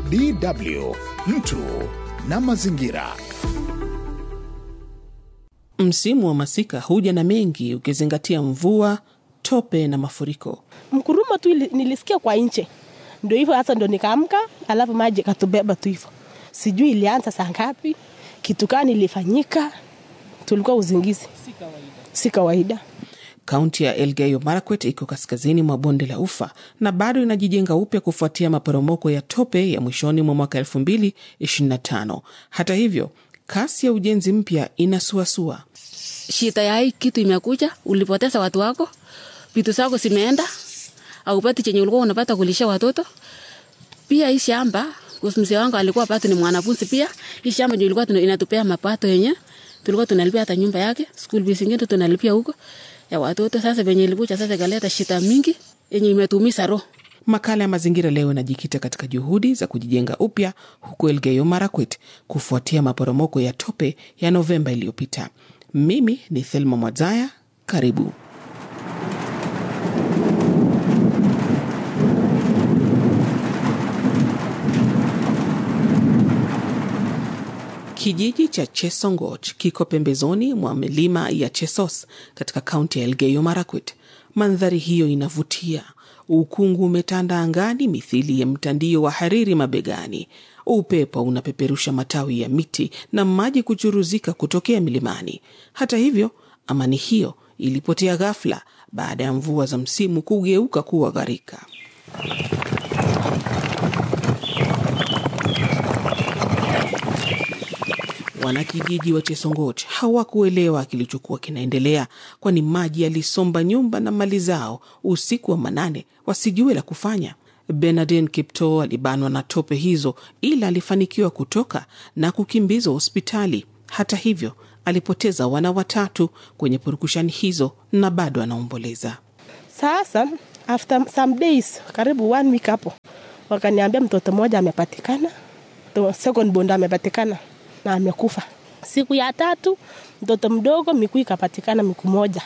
DW, mtu na mazingira. Msimu wa masika huja na mengi ukizingatia mvua, tope na mafuriko. Mkurumo tu nilisikia kwa nje. Ndio hivyo hasa ndio nikaamka, alafu maji katubeba tu hivyo. Sijui ilianza saa ngapi, kitu gani ilifanyika. Tulikuwa uzingizi. Si kawaida. Kaunti ya Elgeyo Marakwet iko kaskazini mwa bonde la Ufa na bado inajijenga upya kufuatia maporomoko ya tope ya mwishoni mwa mwaka 2025. Hata hivyo, kasi ya ujenzi mpya inasuasua. Shida ya hii kitu imekuja, ulipoteza watu wako, vitu zako zimeenda, au upati chenye ulikuwa unapata kulisha watoto. Pia hii shamba, mzee wangu alikuwa pato ni mwanafunzi pia, hii shamba ndio ilikuwa inatupea mapato yenye, tulikuwa tunalipia hata nyumba yake, school fees nyingine tunalipia huko ya watoto. Sasa venye ilikuja sasa ikaleta shida mingi yenye imetuumiza roho. Makala ya mazingira leo inajikita katika juhudi za kujijenga upya huko Elgeyo Marakwet kufuatia maporomoko ya tope ya Novemba iliyopita. Mimi ni Thelma Mwadzaya, karibu. Kijiji cha Chesongoch kiko pembezoni mwa milima ya Chesos katika kaunti ya Elgeyo Marakwet. Mandhari hiyo inavutia. Ukungu umetanda angani mithili ya mtandio wa hariri mabegani. Upepo unapeperusha matawi ya miti na maji kuchuruzika kutokea milimani. Hata hivyo, amani hiyo ilipotea ghafla baada ya mvua za msimu kugeuka kuwa gharika. Wanakijiji wa Chesongoch hawakuelewa kilichokuwa kinaendelea, kwani maji yalisomba nyumba na mali zao usiku wa manane wasijue la kufanya. Bernardine Kiptoo alibanwa na tope hizo, ila alifanikiwa kutoka na kukimbizwa hospitali. Hata hivyo, alipoteza wana watatu kwenye purukushani hizo na bado anaomboleza. Sasa after some days, karibu 1 week hapo, wakaniambia mtoto mmoja amepatikana, second born amepatikana na amekufa. Siku ya 3 mtoto mdogo miguu ikapatikana miguu moja.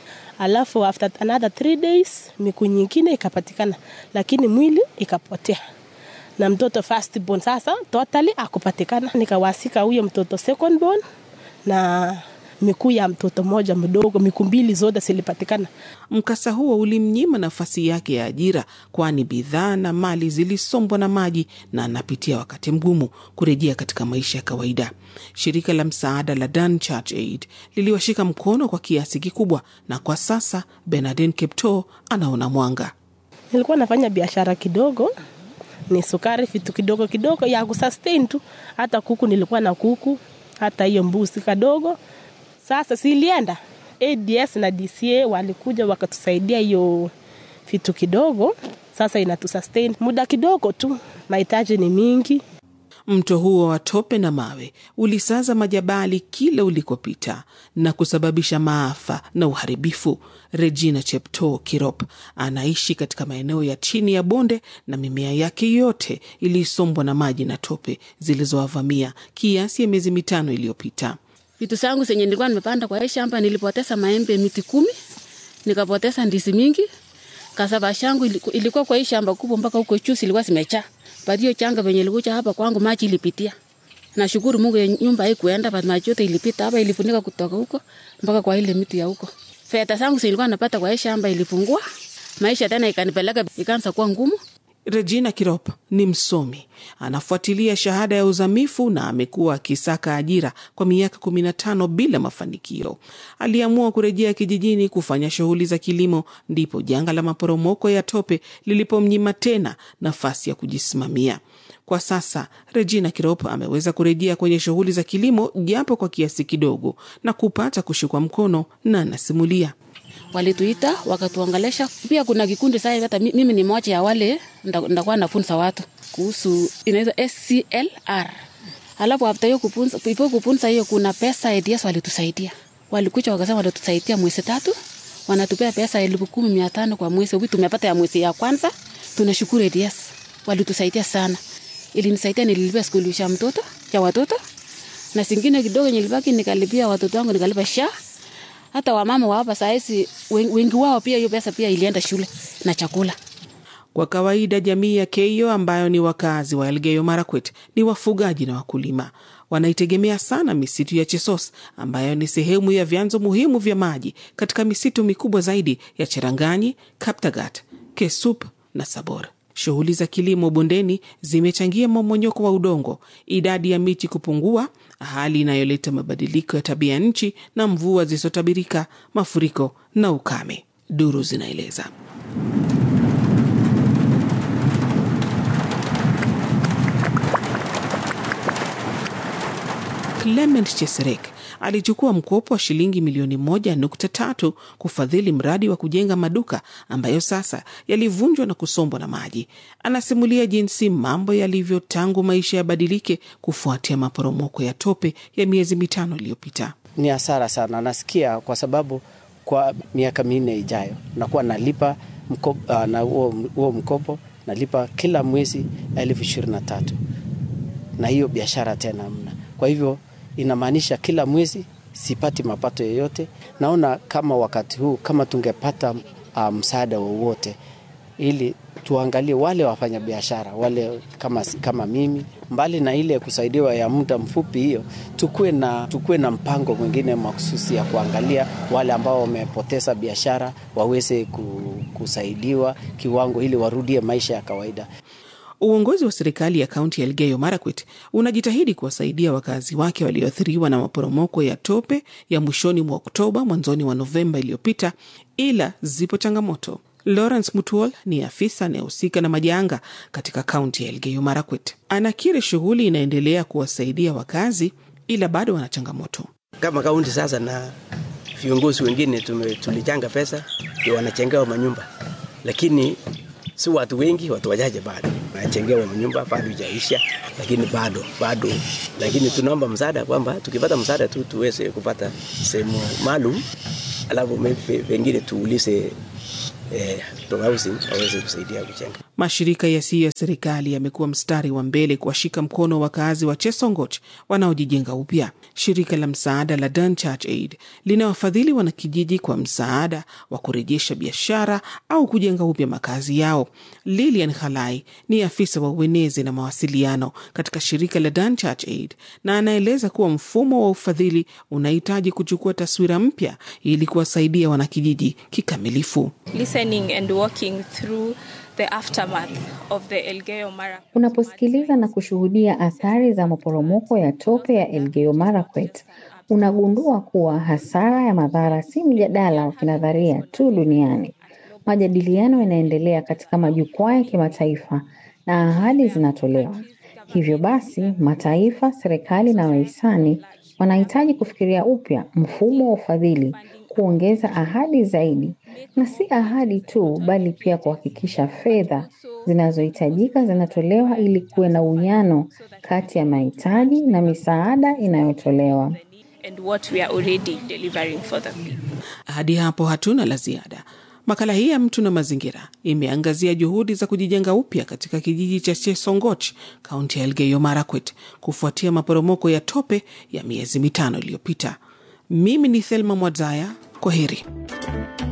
Alafu after another 3 days miguu nyingine ikapatikana, lakini mwili ikapotea. Na mtoto first born sasa totally akupatikana. Nikawasika huyo mtoto second born na miguu ya mtoto mmoja mdogo, miguu mbili zote zilipatikana. Mkasa huo ulimnyima nafasi yake ya ajira, kwani bidhaa na mali zilisombwa na maji na anapitia wakati mgumu kurejea katika maisha ya kawaida. Shirika la msaada la Dan Church Aid liliwashika mkono kwa kiasi kikubwa, na kwa sasa Bernardine Kiptoo anaona mwanga. Nilikuwa nafanya biashara kidogo, ni sukari, vitu kidogo kidogo ya kusustain tu. Hata kuku nilikuwa na kuku, hata hiyo mbuzi kadogo. Sasa silienda, ADS na DCA walikuja wakatusaidia hiyo vitu kidogo. Sasa inatusustain muda kidogo tu, mahitaji ni mingi. Mto huo wa tope na mawe ulisaza majabali kila ulikopita na kusababisha maafa na uharibifu. Regina Cheptoo Kirop anaishi katika maeneo ya chini ya bonde na mimea yake yote ilisombwa na maji na tope zilizowavamia kiasi ya miezi 5 iliyopita. Vitu zangu zenye nilikuwa nimepanda kwa hii shamba, nilipoteza maembe miti 10, nikapoteza ndizi mingi. Kasaba shangu ilikuwa kwa hii shamba kubwa mpaka huko chusi ilikuwa zimejaa. Baada hiyo changa venye ilikuja hapa kwangu maji ilipitia. Nashukuru Mungu nyumba haikuenda, bali maji yote ilipita hapa, ilifunika kutoka huko mpaka kwa ile miti ya huko. Fedha zangu zilikuwa napata kwa hii shamba ilipungua. Maisha tena ikanipeleka ikaanza kuwa ngumu. Regina Kirop ni msomi, anafuatilia shahada ya uzamifu na amekuwa akisaka ajira kwa miaka 15 bila mafanikio. Aliamua kurejea kijijini kufanya shughuli za kilimo, ndipo janga la maporomoko ya tope lilipomnyima tena nafasi ya kujisimamia. Kwa sasa Regina Kirop ameweza kurejea kwenye shughuli za kilimo japo kwa kiasi kidogo na kupata kushikwa mkono, na anasimulia. Walituita wakatuongelesha. Pia kuna kikundi sasa, hata mimi ni mmoja ya wale ndakuwa nafunza watu kuhusu inaitwa SCLR. Alafu after hiyo kupunza hiyo kuna pesa ADS walitusaidia. Walikuja wakasema watatusaidia mwezi 3, wanatupea pesa 10,500 kwa mwezi. Hivi tumepata ya mwezi ya kwanza. Tunashukuru ADS. Walitusaidia sana. Ilinisaidia nililipia school ya mtoto, ya watoto. Na singine kidogo nilibaki nikalipia watoto wangu, nikalipa SHA. Hata wamama wa hapa sasa wengi wao pia hiyo pesa pia ilienda shule na chakula. Kwa kawaida jamii ya Keio ambayo ni wakazi wa Elgeyo Marakwet ni wafugaji na wakulima. Wanaitegemea sana misitu ya Chesos ambayo ni sehemu ya vyanzo muhimu vya maji katika misitu mikubwa zaidi ya Cheranganyi, Kaptagat, Kesup na Sabor. Shughuli za kilimo bondeni zimechangia mmomonyoko wa udongo, idadi ya miti kupungua, hali inayoleta mabadiliko ya tabia nchi na mvua zisizotabirika, mafuriko na ukame. Duru zinaeleza. Clement Cheserek alichukua mkopo wa shilingi milioni 1.3 kufadhili mradi wa kujenga maduka ambayo sasa yalivunjwa na kusombwa na maji. Anasimulia jinsi mambo yalivyo tangu maisha yabadilike kufuatia maporomoko ya tope ya miezi 5 iliyopita. Ni hasara sana, nasikia, kwa sababu kwa miaka 4 ijayo nakuwa nalipa mkopo, na huo mkopo nalipa kila mwezi 23,000. Na hiyo biashara tena hamna. Kwa hivyo inamaanisha kila mwezi sipati mapato yoyote. Naona kama wakati huu kama tungepata msaada wowote ili tuangalie wale wafanya biashara wale kama mimi, mbali na ile kusaidiwa ya muda mfupi hiyo, tukue na mpango mwingine mahususi ya kuangalia wale ambao wamepoteza biashara waweze kusaidiwa kiwango ili warudie maisha ya kawaida. Uongozi wa serikali ya kaunti ya Elgeyo Marakwet unajitahidi kuwasaidia wakazi wake walioathiriwa na maporomoko ya tope ya mwishoni mwa Oktoba mwanzoni wa Novemba iliyopita, ila zipo changamoto. Lawrence Mutual ni afisa anayehusika na majanga katika kaunti ya Elgeyo Marakwet. Anakiri shughuli inaendelea kuwasaidia wakazi, ila bado wana changamoto. Kama kaunti sasa na viongozi wengine tulichanga pesa ndio wanachengewa manyumba, lakini si watu wengi, watu wachache bado wanachengewa manyumba, bado hajaisha, lakini bado lakini tunaomba msaada kwamba tukipata msaada tu tuweze kupata sehemu maalum, alafu wengine tuulize waweze kusaidia kujenga. Mashirika yasiyo ya serikali yamekuwa mstari wa mbele kuwashika mkono wakazi wa Chesongoch wanaojijenga upya. Shirika la msaada la Done Church Aid linawafadhili wanakijiji kwa msaada wa kurejesha biashara au kujenga upya makazi yao. Lilian Khalai ni afisa wa uenezi na mawasiliano katika shirika la Done Church Aid, na anaeleza kuwa mfumo wa ufadhili unahitaji kuchukua taswira mpya ili kuwasaidia wanakijiji kikamilifu. Listening and walking through the aftermath of the Elgeyo Marakwet. Unaposikiliza na kushuhudia athari za maporomoko ya tope ya Elgeyo Marakwet, unagundua kuwa hasara ya madhara si mjadala wa kinadharia tu duniani. Majadiliano yanaendelea katika majukwaa ya kimataifa na ahadi zinatolewa. Hivyo basi, mataifa, serikali na wahisani wanahitaji kufikiria upya mfumo wa ufadhili, kuongeza ahadi zaidi, na si ahadi tu bali pia kuhakikisha fedha zinazohitajika zinatolewa ili kuwe na uwiano kati ya mahitaji na misaada inayotolewa. And what we are already delivering for them. Hadi hapo hatuna la ziada. Makala hii ya Mtu na Mazingira imeangazia juhudi za kujijenga upya katika kijiji cha Chesongoch, kaunti ya Elgeyo Marakwet, kufuatia maporomoko ya tope ya miezi 5 iliyopita. Mimi ni Thelma Mwadzaya. Kwaheri.